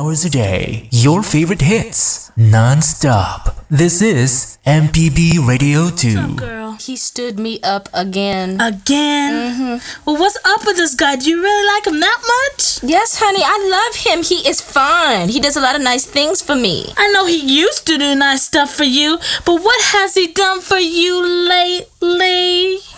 hours a day. Your favorite hits, non-stop. This is MPB Radio 2. Girl, He stood me up again. again? Well, what's up with this guy? Do you really like him that much? Yes, honey, I love him. He is fine. He does a lot of nice things for me. I know he used to do nice stuff for you, but what has he done for you lately?